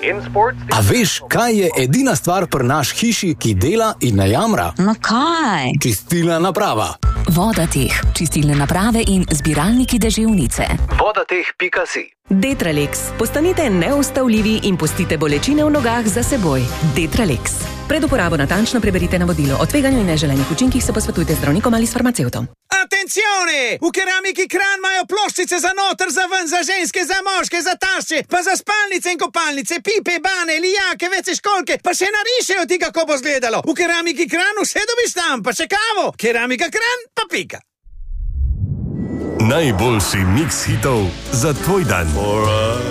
A veš, kaj je edina stvar pri naš hiši, ki dela in ne jamra? No kaj? Čistilna naprava. Vodateh, čistilne naprave in zbiralniki deževnice. Vodateh.si. Detralex. Postanite neustavljivi in pustite bolečine v nogah za seboj. Detralex. Pred uporabo natančno preberite navodilo. O tveganju in neželenih učinkih se posvetujte z zdravnikom ali s farmacevtom. Attenzione! V Keramiki Kran imajo ploščice za noter, za ven, za ženske, za moške, za tašče, pa za spalnice in kopalnice, pipe, bane, lijake, vece školke, pa še narišejo ti, kako bo zgledalo. V Keramiki Kran vse dobiš tam, pa še kavo. Keramika Kran, pa pika. Najboljši miks hitov za tvoj dan.